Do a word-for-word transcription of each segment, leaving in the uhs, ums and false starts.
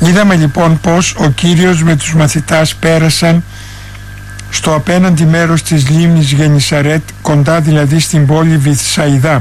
Είδαμε λοιπόν πως ο Κύριος με τους μαθητάς πέρασαν στο απέναντι μέρος της λίμνης Γενισαρέτ, κοντά δηλαδή στην πόλη Βηθσαϊδά.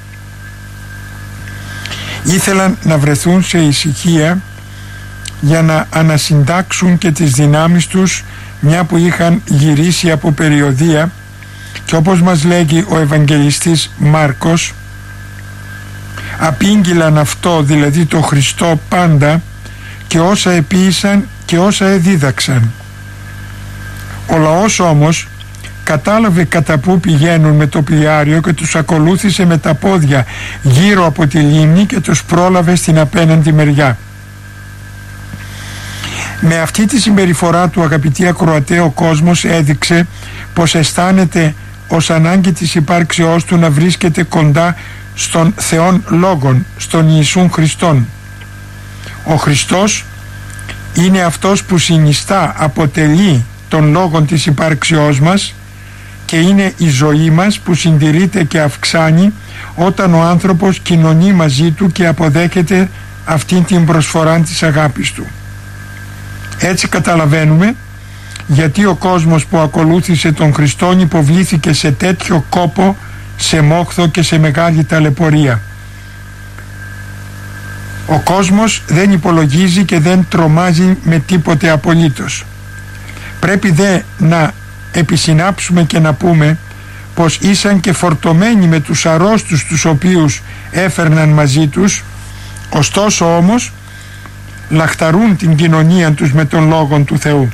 Ήθελαν να βρεθούν σε ησυχία για να ανασυντάξουν και τις δυνάμεις τους, μια που είχαν γυρίσει από περιοδεία, και όπως μας λέγει ο Ευαγγελιστής Μάρκος, απήγγειλαν αυτό, δηλαδή το Χριστό, πάντα και όσα επίησαν και όσα εδίδαξαν. Ο λαός όμως κατάλαβε κατά πού πηγαίνουν με το πλοιάριο και τους ακολούθησε με τα πόδια γύρω από τη λίμνη και τους πρόλαβε στην απέναντι μεριά. Με αυτή τη συμπεριφορά του, αγαπητοί ακροατέ, ο κόσμος έδειξε πως αισθάνεται ως ανάγκη της υπάρξεώς του να βρίσκεται κοντά στον Θεόν Λόγον, στον Ιησούν Χριστόν. Ο Χριστός είναι αυτός που συνιστά, αποτελεί τον λόγον της υπάρξεώς μας και είναι η ζωή μας που συντηρείται και αυξάνει όταν ο άνθρωπος κοινωνεί μαζί του και αποδέχεται αυτήν την προσφορά της αγάπης του. Έτσι καταλαβαίνουμε γιατί ο κόσμος που ακολούθησε τον Χριστόν υποβλήθηκε σε τέτοιο κόπο, σε μόχθο και σε μεγάλη ταλαιπωρία. Ο κόσμος δεν υπολογίζει και δεν τρομάζει με τίποτε απολύτως. Πρέπει δε να επισυνάψουμε και να πούμε πως ήσαν και φορτωμένοι με τους αρρώστους τους οποίους έφερναν μαζί τους, ωστόσο όμως λαχταρούν την κοινωνία τους με τον Λόγον του Θεού.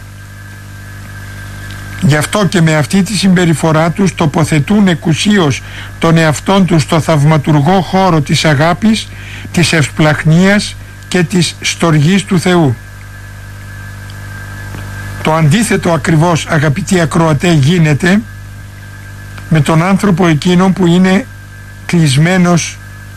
Γι' αυτό και με αυτή τη συμπεριφορά τους τοποθετούν εκουσίως τον εαυτόν τους στο θαυματουργό χώρο της αγάπης, της ευσπλαχνίας και της στοργής του Θεού. Το αντίθετο ακριβώς, αγαπητοί ακροατέ, γίνεται με τον άνθρωπο εκείνον που είναι κλεισμένος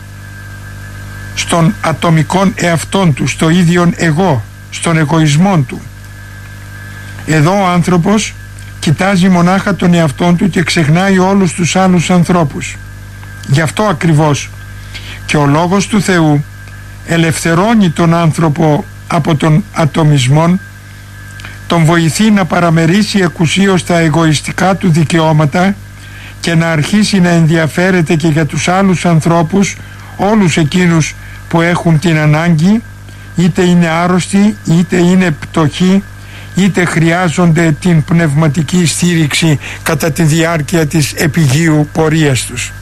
στον ατομικόν εαυτόν του, στο ίδιον εγώ, στον εγωισμό του. Εδώ ο άνθρωπος κοιτάζει μονάχα τον εαυτόν του και ξεχνάει όλους τους άλλους ανθρώπους. Γι' αυτό ακριβώς και ο Λόγος του Θεού ελευθερώνει τον άνθρωπο από τον ατομισμό, τον βοηθεί να παραμερίσει εκουσίως τα εγωιστικά του δικαιώματα και να αρχίσει να ενδιαφέρεται και για τους άλλους ανθρώπους, όλους εκείνους που έχουν την ανάγκη, είτε είναι άρρωστοι, είτε είναι πτωχοί, είτε χρειάζονται την πνευματική στήριξη κατά τη διάρκεια της επιγείου πορείας τους.